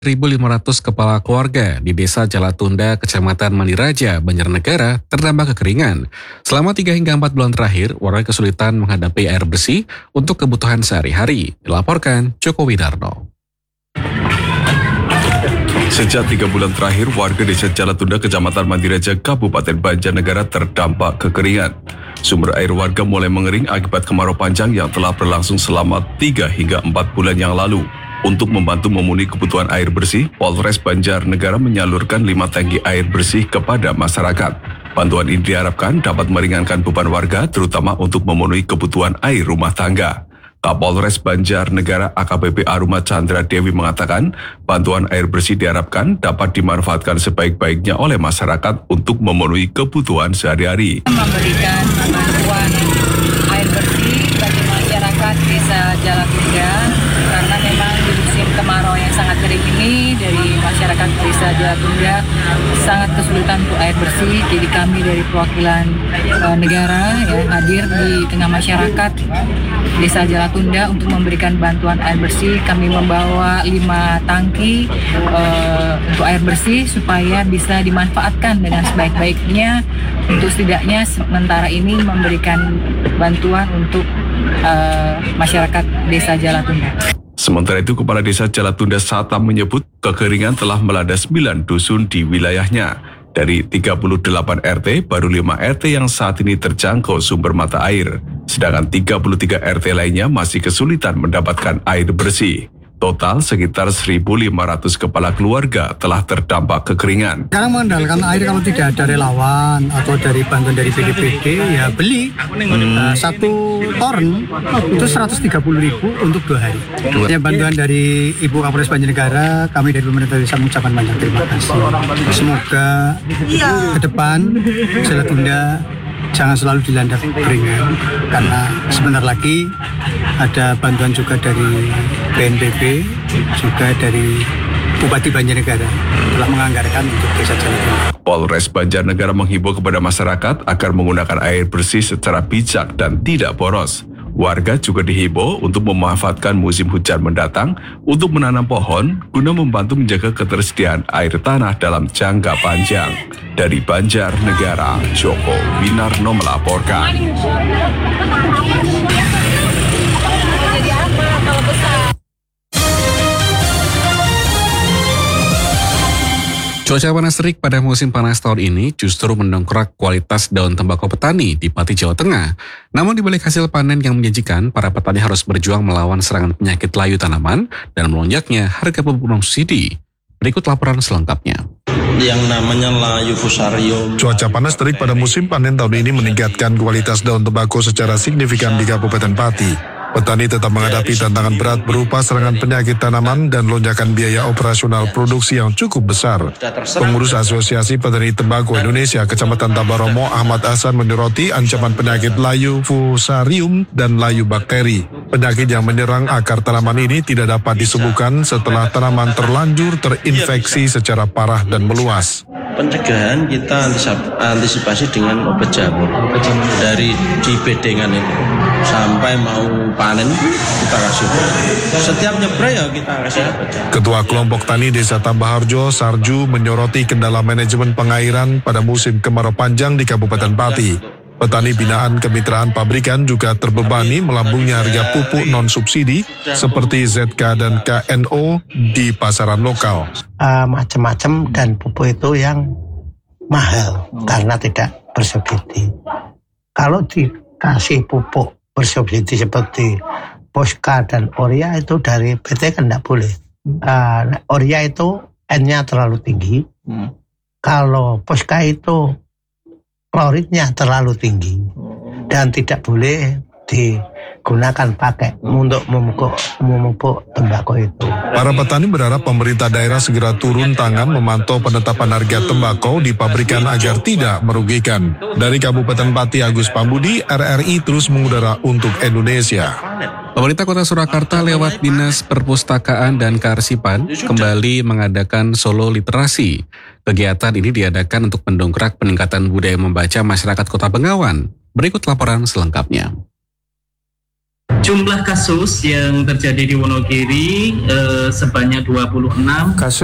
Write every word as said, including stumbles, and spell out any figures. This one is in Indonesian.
seribu lima ratus kepala keluarga di Desa Jalatunda, Kecamatan Mandiraja, Banjarnegara terdampak kekeringan. Selama tiga hingga empat bulan terakhir, warga kesulitan menghadapi air bersih untuk kebutuhan sehari-hari. Dilaporkan Joko Widarno. Sejak tiga bulan terakhir, warga Desa Jalatunda, Kecamatan Mandiraja, Kabupaten Banjarnegara terdampak kekeringan. Sumber air warga mulai mengering akibat kemarau panjang yang telah berlangsung selama tiga hingga empat bulan yang lalu. Untuk membantu memenuhi kebutuhan air bersih, Polres Banjarnegara menyalurkan lima tangki air bersih kepada masyarakat. Bantuan ini diharapkan dapat meringankan beban warga, terutama untuk memenuhi kebutuhan air rumah tangga. Kapolres Banjarnegara A K B P Aruma Chandra Dewi mengatakan, bantuan air bersih diharapkan dapat dimanfaatkan sebaik-baiknya oleh masyarakat untuk memenuhi kebutuhan sehari-hari. Memberikan bantuan air bersih bagi masyarakat Desa Jalatunda karena memang di musim kemarau yang sangat kering ini dari masyarakat Desa Jalatunda sangat kesulitan untuk air bersih. Jadi kami dari perwakilan e, negara ya, hadir di tengah masyarakat Desa Jalatunda untuk memberikan bantuan air bersih. Kami membawa lima tangki e, untuk air bersih supaya bisa dimanfaatkan dengan sebaik-baiknya untuk setidaknya sementara ini memberikan bantuan untuk e, masyarakat Desa Jalatunda. Sementara itu, Kepala Desa Jalatunda Satam menyebut kekeringan telah melanda sembilan dusun di wilayahnya. Dari tiga puluh delapan R T, baru lima R T yang saat ini terjangkau sumber mata air. Sedangkan tiga puluh tiga R T lainnya masih kesulitan mendapatkan air bersih. Total sekitar seribu lima ratus kepala keluarga telah terdampak kekeringan. Sekarang mengandalkan air kalau tidak ada relawan atau dari bantuan dari B D P D, ya beli. Hmm. Satu toren itu seratus tiga puluh ribu untuk dua hari. Ya, bantuan dari Ibu Kapolres Banjarnegara, kami dari pemerintah desa mengucapkan banyak terima kasih. Semoga ke depan Jalatunda jangan selalu dilanda kekeringan, karena sebentar lagi ada bantuan juga dari B N P B, juga dari Bupati Banjarnegara telah menganggarkan untuk Desa Jalatunda. Polres Banjarnegara menghimbau kepada masyarakat agar menggunakan air bersih secara bijak dan tidak boros. Warga juga dihimbau untuk memanfaatkan musim hujan mendatang untuk menanam pohon guna membantu menjaga ketersediaan air tanah dalam jangka panjang. Dari Banjarnegara, Joko Winarno melaporkan. Cuaca panas terik pada musim panas tahun ini justru mendongkrak kualitas daun tembakau petani di Pati, Jawa Tengah. Namun di balik hasil panen yang menjanjikan, para petani harus berjuang melawan serangan penyakit layu tanaman dan melonjaknya harga pupuk non subsidi. Berikut laporan selengkapnya. Yang namanya layu fusarium. Cuaca panas terik pada musim panen tahun ini meningkatkan kualitas daun tembakau secara signifikan di Kabupaten Pati. Petani tetap menghadapi tantangan berat berupa serangan penyakit tanaman dan lonjakan biaya operasional produksi yang cukup besar. Pengurus Asosiasi Petani Tembakau Indonesia Kecamatan Tabaromo Ahmad Hasan menyoroti ancaman penyakit layu fusarium dan layu bakteri. Penyakit yang menyerang akar tanaman ini tidak dapat disembuhkan setelah tanaman terlanjur terinfeksi secara parah dan meluas. Pencegahan kita antisipasi dengan obat jamur dari di bedengan itu sampai mau panen kita kasih obat. Setiap nyebrang ya kita kasih obat. Ketua Kelompok Tani Desa Tambaharjo Sarju menyoroti kendala manajemen pengairan pada musim kemarau panjang di Kabupaten Pati. Petani binaan kemitraan pabrikan juga terbebani melambungnya harga pupuk non-subsidi seperti Z K dan K N O di pasaran lokal. Uh, macam-macam dan pupuk itu yang mahal karena tidak bersubsidi. Kalau dikasih pupuk bersubsidi seperti Poska dan Oria itu dari P T kan tidak boleh. Uh, Oria itu N-nya terlalu tinggi. Hmm. Kalau Poska itu kloridnya terlalu tinggi dan tidak boleh digunakan pakai untuk memupuk, memupuk tembakau itu. Para petani berharap pemerintah daerah segera turun tangan memantau penetapan harga tembakau di pabrikan agar tidak merugikan. Dari Kabupaten Pati, Agus Pambudi, R R I terus mengudara untuk Indonesia. Pemerintah Kota Surakarta lewat Dinas Perpustakaan dan Kearsipan kembali mengadakan Solo Literasi. Kegiatan ini diadakan untuk mendongkrak peningkatan budaya membaca masyarakat Kota Bengawan. Berikut laporan selengkapnya. Jumlah kasus yang terjadi di Wonogiri eh, sebanyak dua puluh enam. Kasus